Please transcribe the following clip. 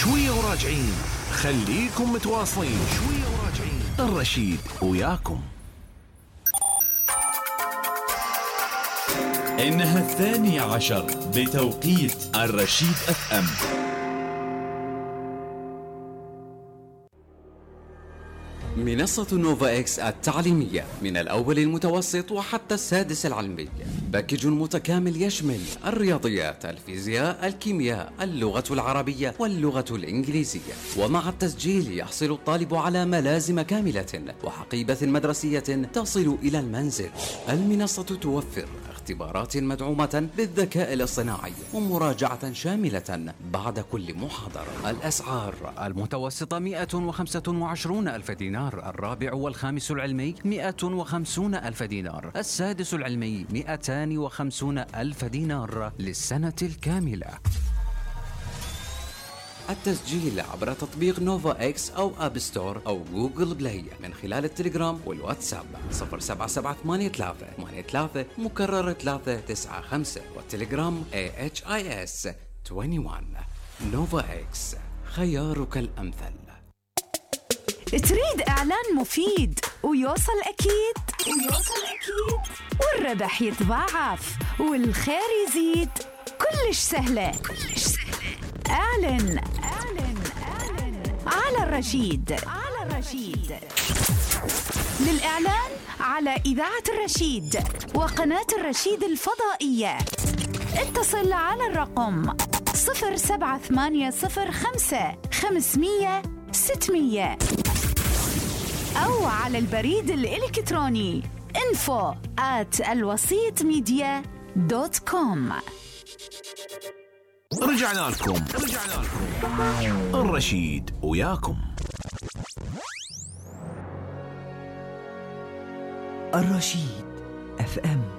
شوية وراجعين، خليكم متواصلين. شوية وراجعين، الرشيد وياكم. إنها 12 بتوقيت الرشيد FM. منصة نوفا إكس التعليمية من الأول المتوسط وحتى السادس العلمي، باكج متكامل يشمل الرياضيات، الفيزياء، الكيمياء، اللغة العربية واللغة الإنجليزية. ومع التسجيل يحصل الطالب على ملازم كاملة وحقيبة مدرسية تصل إلى المنزل. المنصة توفر اختبارات مدعومة بالذكاء الاصطناعي ومراجعة شاملة بعد كل محاضرة. الأسعار: المتوسطة 125,000 دينار، الرابع والخامس العلمي 150,000 دينار، السادس العلمي 250,000 دينار للسنة الكاملة. التسجيل عبر تطبيق نوفا إكس أو أب ستور أو جوجل بلاي من خلال التليجرام والواتساب 07783 مكرر 395 والتليجرام AHIS 21. نوفا إكس، خيارك الأمثل. تريد إعلان مفيد ويوصل أكيد والربح يتضاعف والخير يزيد؟ كلش سهلة. اعلن على الرشيد. للإعلان على إذاعة الرشيد وقناة الرشيد الفضائية اتصل على الرقم 07805 أو على البريد الإلكتروني info@alwasitmedia.com. رجعنا لكم. الرشيد وياكم. الرشيد FM.